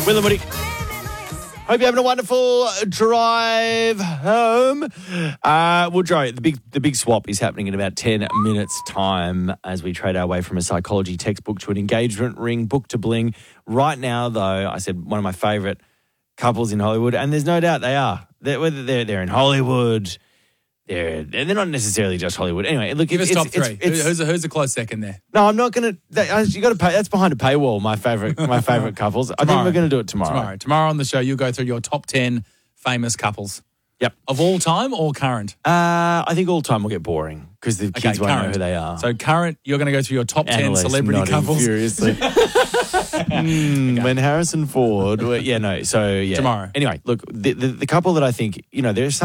Will and Woody. Hope you're having a wonderful drive home. Woodrow, the big swap is happening in about 10 minutes' time as we trade our way from a psychology textbook to an engagement ring, book to bling. Right now, though, I said one of my favourite couples in Hollywood, and there's no doubt they are. Whether they're in Hollywood, they're not necessarily just Hollywood. Anyway, look, give us top three. Who's a close second there? No, I'm not going to. You got to pay. That's behind a paywall. My favorite couples. I think we're going to do it tomorrow. Tomorrow on the show, you'll go through your top 10 famous couples. Yep. Of all time or current? I think all time will get boring because the kids won't know who they are. So current, you're going to go through your top 10 Annalise celebrity couples. Furiously. When Harrison Ford. So yeah. Tomorrow. Anyway, look, the couple that I think, there's